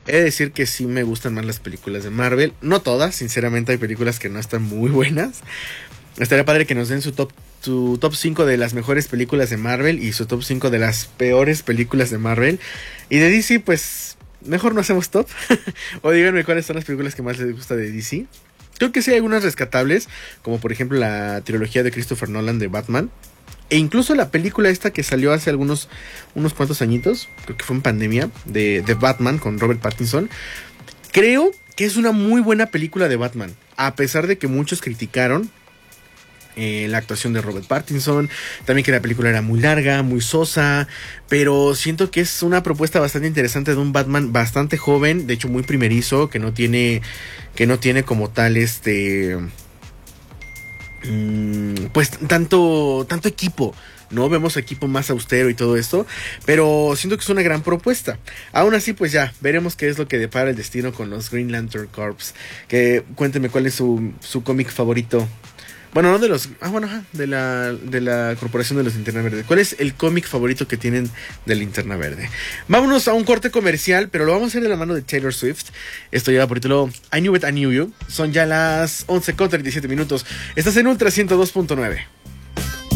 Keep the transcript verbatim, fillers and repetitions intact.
He de decir que sí me gustan más las películas de Marvel. No todas, sinceramente hay películas que no están muy buenas. Estaría padre que nos den su top, su top cinco de las mejores películas de Marvel y su top cinco de las peores películas de Marvel. Y de D C, pues, mejor no hacemos top. O díganme cuáles son las películas que más les gusta de D C. Creo que sí hay algunas rescatables, como por ejemplo la trilogía de Christopher Nolan de Batman. E incluso la película esta que salió hace algunos unos cuantos añitos, creo que fue en pandemia, de, de Batman con Robert Pattinson. Creo que es una muy buena película de Batman, a pesar de que muchos criticaron eh, la actuación de Robert Pattinson, también que la película era muy larga, muy sosa, pero siento que es una propuesta bastante interesante de un Batman bastante joven, de hecho muy primerizo, que no tiene, que no tiene como tal este... pues tanto tanto equipo, ¿no? Vemos equipo más austero y todo esto, pero siento que es una gran propuesta. Aún así, pues ya, veremos qué es lo que depara el destino con los Green Lantern Corps. Que cuénteme cuál es su, su cómic favorito. Bueno, no de los... Ah, bueno, ajá, de la, de la Corporación de los Linterna Verde. ¿Cuál es el cómic favorito que tienen de Linterna Verde? Vámonos a un corte comercial, pero lo vamos a hacer de la mano de Taylor Swift. Esto lleva por título I Knew It, I Knew You. Son ya las once con treinta y siete minutos. Estás en Ultra ciento dos punto nueve.